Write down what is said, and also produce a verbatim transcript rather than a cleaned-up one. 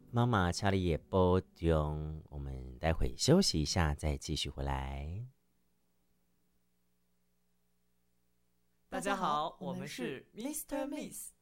妈妈查理也保重，我们待会休息一下，再继续回来。 大家好，我们是 Mister Miss